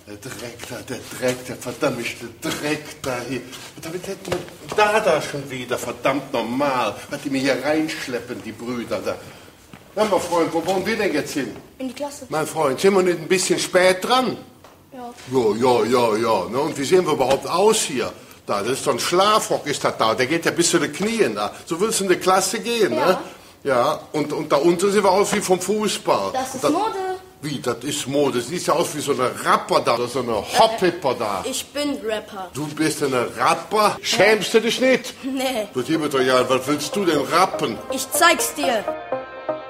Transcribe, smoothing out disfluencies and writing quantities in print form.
Der Dreck, der verdammte Dreck da hier. Und damit hätten wir da schon wieder, verdammt normal, was die mir hier reinschleppen, die Brüder da. Na, mein Freund, wo wollen wir denn jetzt hin? In die Klasse. Mein Freund, sind wir nicht ein bisschen spät dran? Ja. Ja. Na, und wie sehen wir überhaupt aus hier? Da, das ist so ein Schlafrock, ist das da. Der geht ja bis zu den Knien da. So willst du in die Klasse gehen, ja. Ne? Ja, und da unten sehen wir aus wie vom Fußball. Das ist Mode. Wie, das ist Mode? Das sieht ja aus wie so eine Rapper da, oder so eine Hop-Hipper da. Ich bin Rapper. Du bist eine Rapper? Schämst du dich nicht? Nee. Du lieber doch ja, was willst du denn rappen? Ich zeig's dir.